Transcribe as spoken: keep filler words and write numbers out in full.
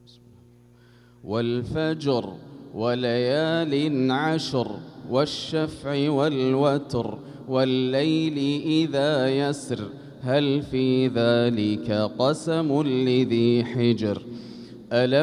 والفجر وليال عشر والشفع والوتر والليل إذا يسر هل في ذلك قسم لذي حجر. ألم